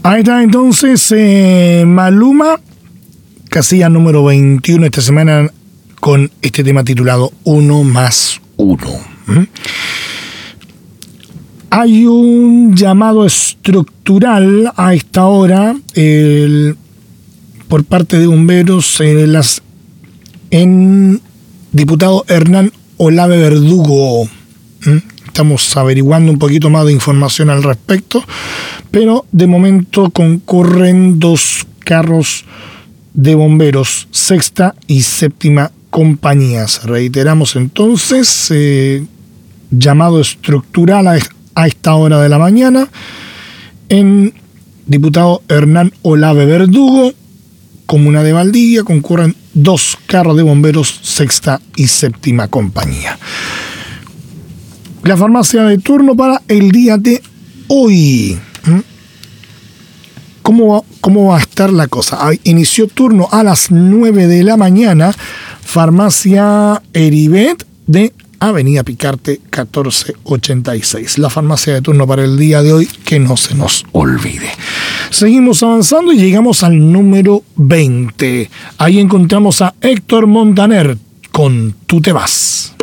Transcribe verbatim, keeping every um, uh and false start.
Ahí está entonces eh, Maluma, casilla número veintiuno esta semana con este tema titulado Uno más Uno. ¿Mm? Hay un llamado estructural a esta hora el, por parte de bomberos en, las, en diputado Hernán Olave Verdugo. ¿Mm? Estamos averiguando un poquito más de información al respecto, pero de momento concurren dos carros de bomberos, sexta y séptima compañías. Reiteramos entonces, eh, llamado estructural a, a esta hora de la mañana en diputado Hernán Olave Verdugo, comuna de Valdivia, concurren dos carros de bomberos, sexta y séptima compañía. La farmacia de turno para el día de hoy. ¿Cómo va, cómo va a estar la cosa? Inició turno a las nueve de la mañana. Farmacia Heribet de Avenida Picarte catorce ochenta y seis. La farmacia de turno para el día de hoy, que no se nos olvide. Seguimos avanzando y llegamos al número veinte. Ahí encontramos a Héctor Montaner con Tú te vas.